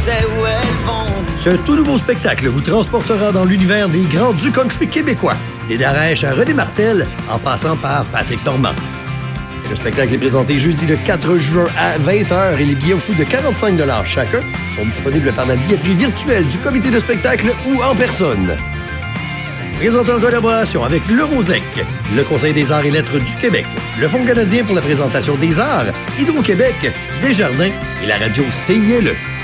sais où elles vont. Ce tout nouveau spectacle vous transportera dans l'univers des grands du country québécois. Des Darèches à René Martel, en passant par Patrick Normand. Et le spectacle est présenté jeudi le 4 juin à 20h et les billets au coût de 45 $ chacun sont disponibles par la billetterie virtuelle du comité de spectacle ou en personne. Présenté en collaboration avec le Rosec, le Conseil des arts et lettres du Québec, le Fonds canadien pour la présentation des arts, Hydro-Québec, Desjardins et la radio CILE.